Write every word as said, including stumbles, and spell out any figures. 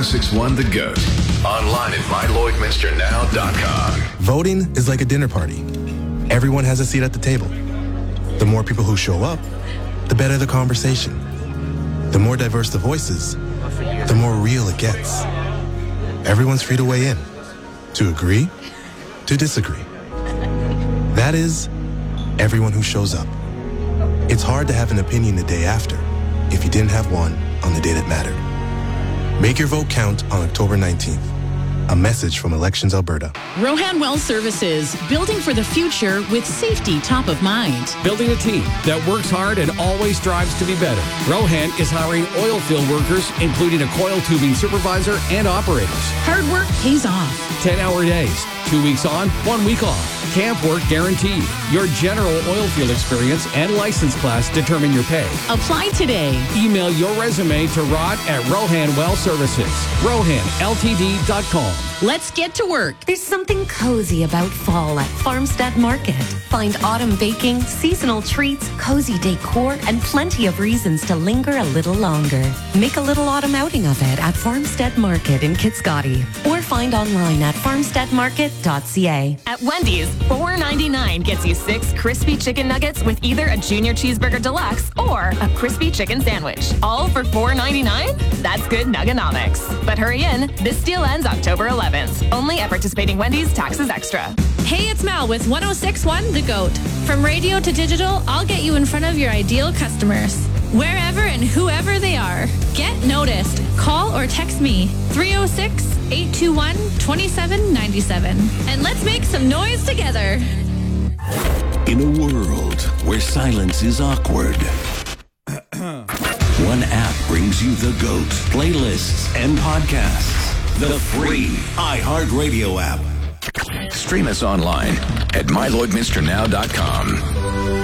oh six one The Goat. Online at my lloyd minster now dot com. Voting is like a dinner party. Everyone has a seat at the table. The more people who show up, the better the conversation. The more diverse the voices, the more real it gets. Everyone's free to weigh in, to agree, to disagree. That is, everyone who shows up. It's hard to have an opinion the day after if you didn't have one on the day that mattered. Make your vote count on October nineteenth. A message from Elections Alberta. Rohan Well Services, building for the future with safety top of mind. Building a team that works hard and always strives to be better. Rohan is hiring oil field workers, including a coil tubing supervisor and operators. Hard work pays off. ten-hour days, two weeks on, one week off. Camp work guaranteed. Your general oil field experience and license class determine your pay. Apply today. Email your resume to Rod at Rohan Well Services. Rohan L T D dot com. Let's get to work. There's something cozy about fall at Farmstead Market. Find autumn baking, seasonal treats, cozy decor, and plenty of reasons to linger a little longer. Make a little autumn outing of it at Farmstead Market in Kitscoty, or find online at farmstead market dot c a. At Wendy's, four ninety-nine gets you six crispy chicken nuggets with either a junior cheeseburger deluxe or a crispy chicken sandwich. All for four ninety-nine? That's good nuggonomics. But hurry in, this deal ends October eleventh. Only at participating Wendy's, taxes extra. Hey, it's Mal with one oh six one The Goat. From radio to digital, I'll get you in front of your ideal customers, wherever and whoever they are. Get noticed. Call or text me, three oh six, eight two one, two seven nine seven. And let's make some noise together. In a world where silence is awkward, one app brings you The Goat, playlists, and podcasts. The free iHeartRadio app. Stream us online at my lloyd minster now dot com.